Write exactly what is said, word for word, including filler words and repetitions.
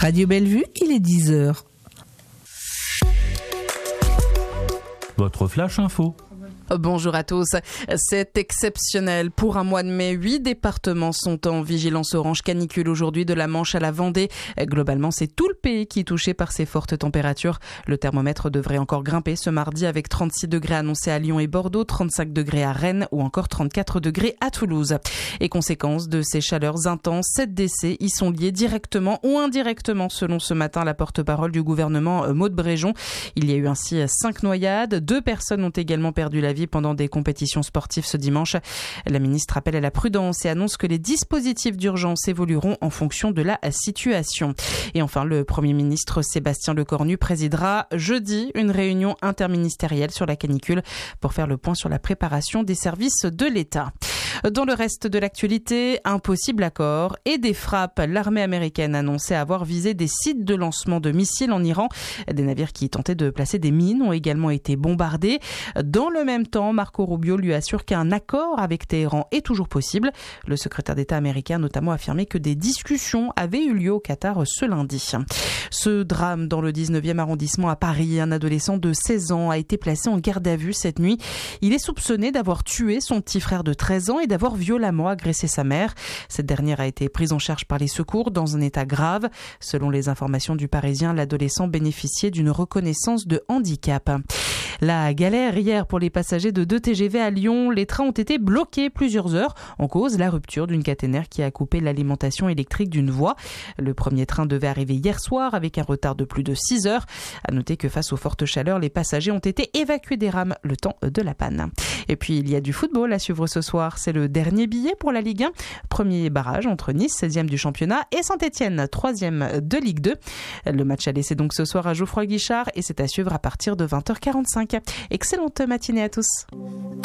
Radio Bellevue, il est dix heures. Votre flash info. Bonjour à tous. C'est exceptionnel. Pour un mois de mai, huit départements sont en vigilance orange canicule aujourd'hui, de la Manche à la Vendée. Globalement, c'est tout le pays qui est touché par ces fortes températures. Le thermomètre devrait encore grimper ce mardi avec trente-six degrés annoncés à Lyon et Bordeaux, trente-cinq degrés à Rennes ou encore trente-quatre degrés à Toulouse. Et conséquence de ces chaleurs intenses, sept décès y sont liés directement ou indirectement, selon ce matin la porte-parole du gouvernement Maud Bréjon. Il y a eu ainsi cinq noyades. Deux personnes ont également perdu la vie pendant des compétitions sportives ce dimanche. La ministre appelle à la prudence et annonce que les dispositifs d'urgence évolueront en fonction de la situation. Et enfin, le Premier ministre Sébastien Lecornu présidera jeudi une réunion interministérielle sur la canicule pour faire le point sur la préparation des services de l'État. Dans le reste de l'actualité, un possible accord et des frappes. L'armée américaine annonçait avoir visé des sites de lancement de missiles en Iran. Des navires qui tentaient de placer des mines ont également été bombardés. Dans le même temps, Marco Rubio lui assure qu'un accord avec Téhéran est toujours possible. Le secrétaire d'État américain a notamment affirmé que des discussions avaient eu lieu au Qatar ce lundi. Ce drame dans le dix-neuvième arrondissement à Paris, un adolescent de seize ans a été placé en garde à vue cette nuit. Il est soupçonné d'avoir tué son petit frère de treize ans et d'avoir violemment agressé sa mère. Cette dernière a été prise en charge par les secours dans un état grave. Selon les informations du Parisien, l'adolescent bénéficiait d'une reconnaissance de handicap. La galère hier pour les passagers de deux T G V à Lyon. Les trains ont été bloqués plusieurs heures. En cause, la rupture d'une caténaire qui a coupé l'alimentation électrique d'une voie. Le premier train devait arriver hier soir avec un retard de plus de six heures. À noter que face aux fortes chaleurs, les passagers ont été évacués des rames le temps de la panne. Et puis, il y a du football à suivre ce soir. C'est le dernier billet pour la Ligue un. Premier barrage entre Nice, seizième du championnat, et Saint-Etienne, troisième de Ligue deux. Le match à laisser donc ce soir à Geoffroy Guichard et c'est à suivre à partir de vingt heures quarante-cinq. Excellente matinée à tous.